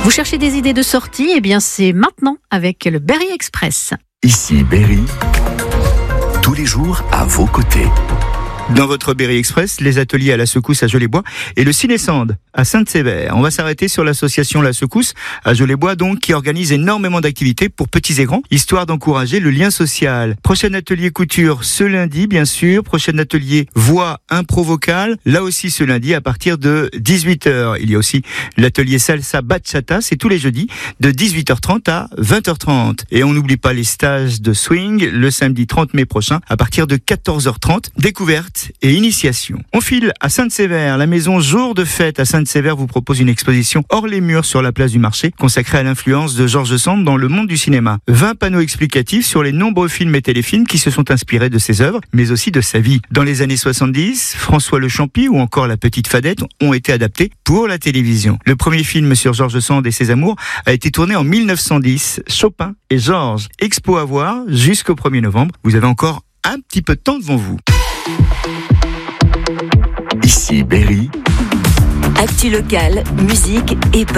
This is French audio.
Vous cherchez des idées de sortie? Eh bien, c'est maintenant avec le Berry Express. Ici Berry, tous les jours à vos côtés. Dans votre Berry Express, les ateliers à la Secousse à Jolibois et le Ciné-Sand à Sainte-Sévère. On va s'arrêter sur l'association La Secousse à Jolibois, donc, qui organise énormément d'activités pour petits et grands, histoire d'encourager le lien social. Prochain atelier couture ce lundi, bien sûr. Prochain atelier voix impro vocale, là aussi ce lundi à partir de 18h. Il y a aussi l'atelier salsa bachata, c'est tous les jeudis de 18h30 à 20h30. Et on n'oublie pas les stages de swing le samedi 30 mai prochain à partir de 14h30. Découverte et initiation. On file à Sainte-Sévère. La maison Jour de Fête à Sainte-Sévère vous propose une exposition hors les murs sur la place du marché consacrée à l'influence de George Sand dans le monde du cinéma. 20 panneaux explicatifs sur les nombreux films et téléfilms qui se sont inspirés de ses œuvres, mais aussi de sa vie. Dans les années 70, François Le Champy ou encore La Petite Fadette ont été adaptés pour la télévision. Le premier film sur George Sand et ses amours a été tourné en 1910. Chopin et Georges. Expo à voir jusqu'au 1er novembre. Vous avez encore un petit peu de temps devant vous. Ici Berry. Actu locale, musique et